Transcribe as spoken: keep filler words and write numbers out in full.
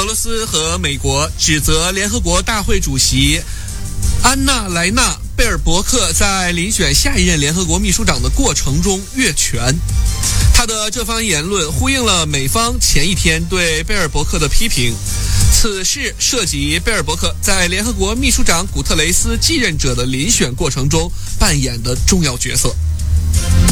俄罗斯和美国指责联合国大会主席安娜莱纳贝尔伯克在遴选下一任联合国秘书长的过程中越权。他的这番言论呼应了美方前一天对贝尔伯克的批评，此事涉及贝尔伯克在联合国秘书长古特雷斯继任者的遴选过程中扮演的重要角色。